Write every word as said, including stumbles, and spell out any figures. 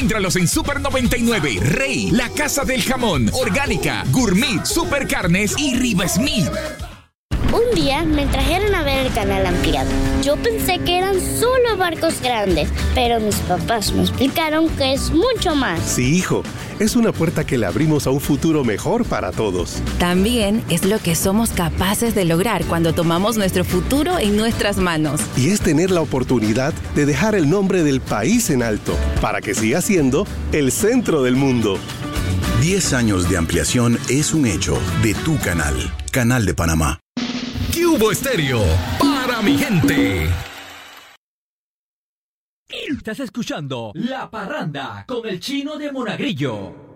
Encuéntralos en Super noventa y nueve, Rey, La Casa del Jamón, Orgánica, Gourmet, Super Carnes y Riva Smith. Un día me trajeron a ver el canal ampliado. Yo pensé que eran solo barcos grandes, pero mis papás me explicaron que es mucho más. Sí, hijo, es una puerta que le abrimos a un futuro mejor para todos. También es lo que somos capaces de lograr cuando tomamos nuestro futuro en nuestras manos. Y es tener la oportunidad de dejar el nombre del país en alto, para que siga siendo el centro del mundo. Diez años de ampliación es un hecho de tu canal, Canal de Panamá. Cubo Estéreo, para mi gente. Estás escuchando La Parranda con el Chino de Monagrillo.